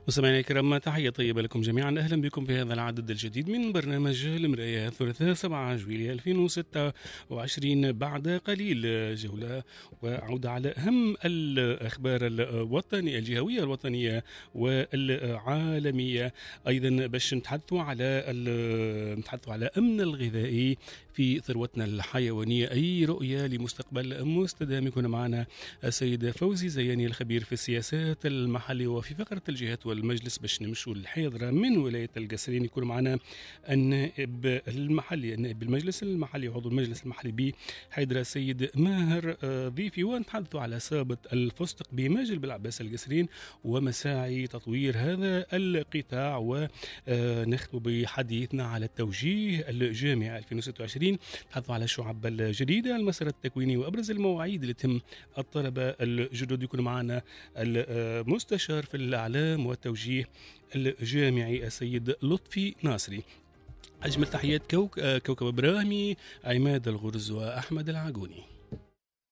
مستمعينا الكرام، تحية طيبة لكم جميعا. أهلا بكم في هذا العدد الجديد من برنامج المراية، الثلاثاء 7 جويلية 2026. بعد قليل جولة وعودة على أهم الأخبار الوطنية الجهوية الوطنية والعالمية. أيضا باش نتحدثوا على أمن الغذائي في ثروتنا الحيوانية. أي رؤية لمستقبل مستدام؟ يكون معنا السيد فوزي زياني الخبير في السياسات المحلية. وفي فقرة الجهات والمجلس باش نمشوا الحاضرة من ولاية القصرين يكون معنا النائب المحلي، النائب المجلس المحلي وعضو المجلس المحلي بحيدرة السيد ماهر ضيفي، ونتحدثوا على سابط الفستق بمجل بالعباس القصرين ومساعي تطوير هذا القطاع. ونختم بحديثنا على التوجيه الجامعي 2026، نتحدثوا على الشعب الجديدة، المسار التكويني وأبرز المواعيد اللي تم الطلبة الجدد. يكون معنا المستشار في الإعلام والتوجيه الجامعي السيد لطفي ناصري. أجمل تحيات كوكب إبراهيمي، عماد الغرز وأحمد العاقوني.